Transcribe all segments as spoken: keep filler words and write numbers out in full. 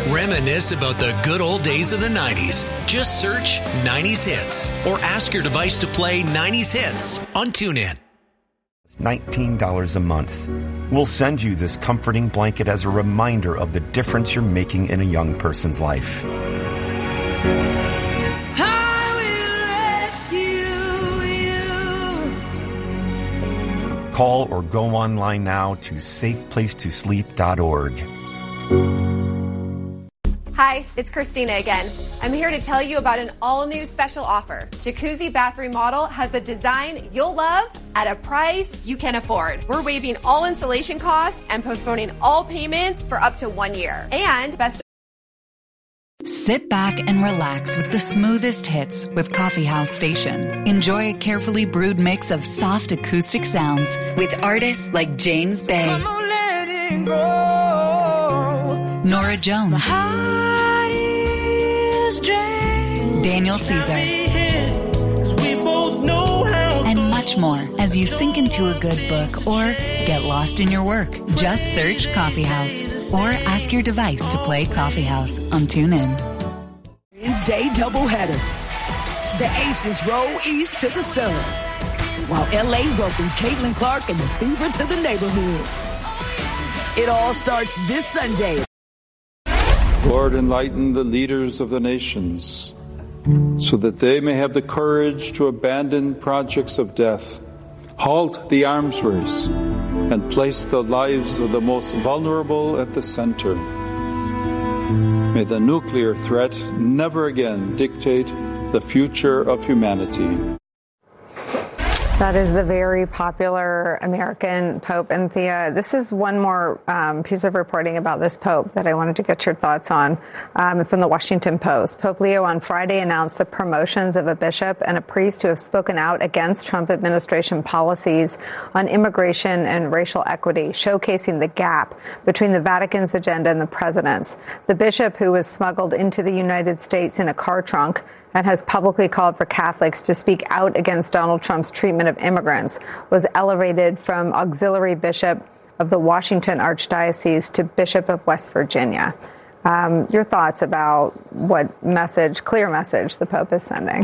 Reminisce about the good old days of the nineties. Just search nineties Hits or ask your device to play nineties Hits on TuneIn. nineteen dollars a month. We'll send you this comforting blanket as a reminder of the difference you're making in a young person's life. Call or go online now to safe place to sleep dot org. Hi, it's Christina again. I'm here to tell you about an all-new special offer. Jacuzzi Bath Remodel has a design you'll love at a price you can afford. We're waiving all installation costs and postponing all payments for up to one year. And best Sit back and relax with the smoothest hits with Coffee House Station. Enjoy a carefully brewed mix of soft acoustic sounds with artists like James Bay, Nora Jones, Daniel Caesar, and much more as you sink into a good book or get lost in your work. Just search Coffee House or ask your device to play Coffee House on TuneIn. Wednesday doubleheader. The Aces roll east to the sun, while L A welcomes Caitlin Clark and the Fever to the neighborhood. It all starts this Sunday. Lord, enlighten the leaders of the nations, so that they may have the courage to abandon projects of death, halt the arms race, and place the lives of the most vulnerable at the center. May the nuclear threat never again dictate the future of humanity. That is the very popular American Pope. And Thea, this is one more um, piece of reporting about this Pope that I wanted to get your thoughts on um, from the Washington Post. Pope Leo on Friday announced the promotions of a bishop and a priest who have spoken out against Trump administration policies on immigration and racial equity, showcasing the gap between the Vatican's agenda and the president's. The bishop, who was smuggled into the United States in a car trunk and has publicly called for Catholics to speak out against Donald Trump's treatment of immigrants, was elevated from auxiliary bishop of the Washington Archdiocese to Bishop of West Virginia. Um, your thoughts about what message, clear message, the Pope is sending?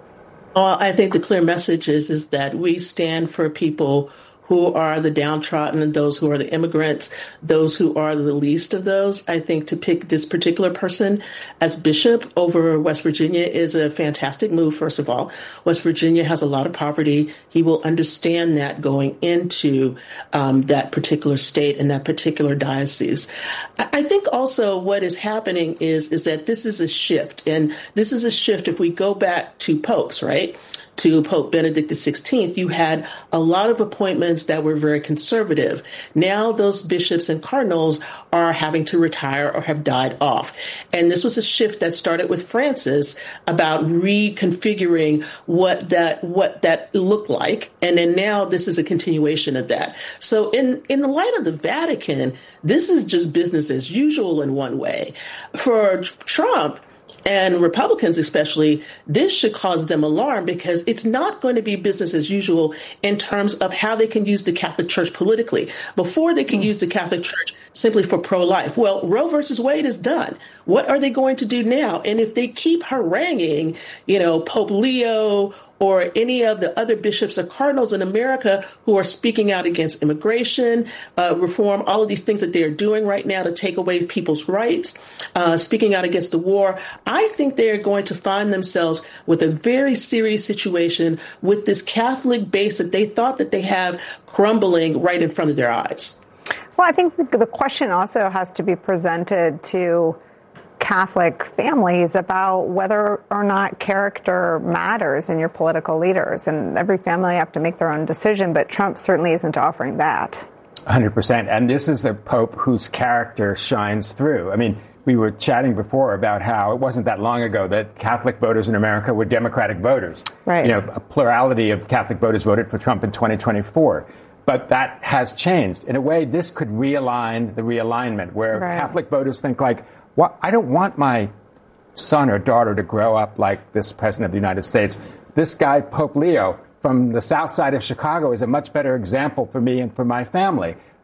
Well, I think the clear message is, is that we stand for people who are the downtrodden and those who are the immigrants, those who are the least of those. I think to pick this particular person as bishop over West Virginia is a fantastic move, first of all. West Virginia has a lot of poverty. He will understand that going into um, that particular state and that particular diocese. I think also what is happening is, is that this is a shift. And this is a shift if we go back to popes, right? To Pope Benedict the sixteenth, you had a lot of appointments that were very conservative. Now those bishops and cardinals are having to retire or have died off. And this was a shift that started with Francis about reconfiguring what that what that looked like. And then now this is a continuation of that. So in, in the light of the Vatican, this is just business as usual in one way. For Trump, and Republicans especially, this should cause them alarm because it's not going to be business as usual in terms of how they can use the Catholic Church politically. Before, they could use the Catholic Church simply for pro-life. Well, Roe versus Wade is done. What are they going to do now? And if they keep haranguing, you know, Pope Leo or any of the other bishops or cardinals in America who are speaking out against immigration, uh, reform, all of these things that they are doing right now to take away people's rights, uh, speaking out against the war, I think they are going to find themselves with a very serious situation with this Catholic base that they thought that they have crumbling right in front of their eyes. Well, I think the question also has to be presented to Catholic families about whether or not character matters in your political leaders. And every family have to make their own decision, but Trump certainly isn't offering that. one hundred percent. And this is a pope whose character shines through. I mean, we were chatting before about how it wasn't that long ago that Catholic voters in America were Democratic voters. Right. You know, a plurality of Catholic voters voted for Trump in twenty twenty-four. But that has changed. In a way, this could realign the realignment where right. Catholic voters think like, well, I don't want my son or daughter to grow up like this president of the United States. This guy, Pope Leo, from the south side of Chicago, is a much better example for me and for my family.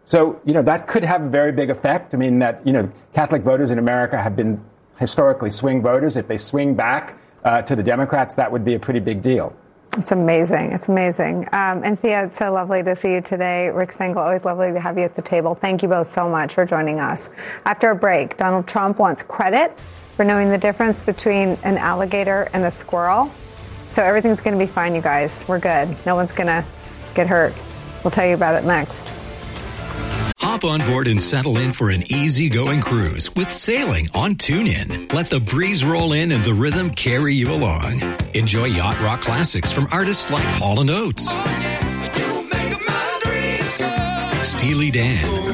So, you know, that could have a very big effect. I mean, that, you know, Catholic voters in America have been historically swing voters. If they swing back uh, to the Democrats, that would be a pretty big deal. It's amazing. It's amazing. Um, and Thea, it's so lovely to see you today. Rick Stengel, always lovely to have you at the table. Thank you both so much for joining us. After a break, Donald Trump wants credit for knowing the difference between an alligator and a squirrel. So everything's going to be fine, you guys. We're good. No one's going to get hurt. We'll tell you about it next. Hop on board and settle in for an easygoing cruise with sailing on TuneIn. Let the breeze roll in and the rhythm carry you along. Enjoy yacht rock classics from artists like Hall and Oates, Steely Dan,